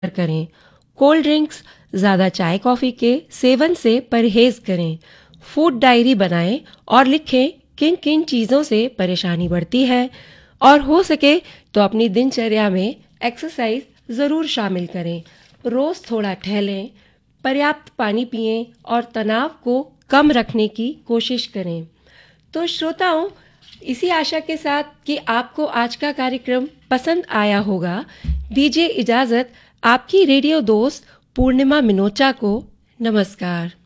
करें। Cold drinks, ज़्यादा चाय कॉफ़ी के सेवन से परहेज़ करें। फूड डायरी बनाएं और लिखें किन किन चीज़ों से परेशानी बढ़ती है, और हो सके तो अपनी दिनचर्या में एक्सरसाइज ज़रूर शामिल करें। रोज़ थोड़ा टहलें, पर्याप्त पानी पिएं और तनाव को कम रखने की कोशिश करें। तो श्रोताओं, इसी आशा के साथ कि आपको आज का कार्यक्रम पसंद आया होगा, दीजिए इजाज़त आपकी रेडियो दोस्त पूर्णिमा मिनोचा को। नमस्कार।